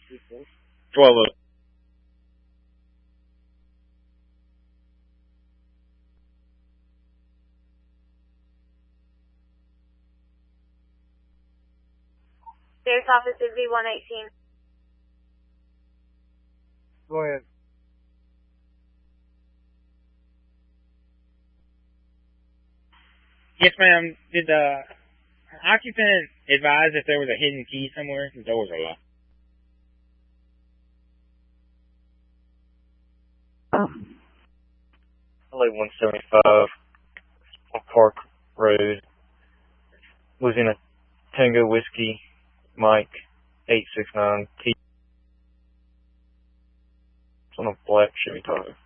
12. Sheriff's Office is V118. Go ahead. Yes, ma'am. Did the occupant advise if there was a hidden key somewhere? The doors are locked. LA 175 on Park Road. Was in a Tango Whiskey Mike 869 T. It's on a black Chevy Tahoe.